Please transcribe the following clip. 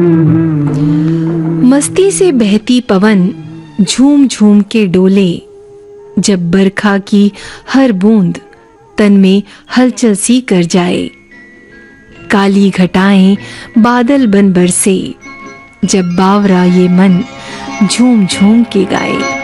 मस्ती से बहती पवन झूम झूम के डोले, जब बरखा की हर बूंद तन में हलचल सी कर जाए। काली घटाएं बादल बन बरसे, जब बावरा ये मन झूम झूम के गाए।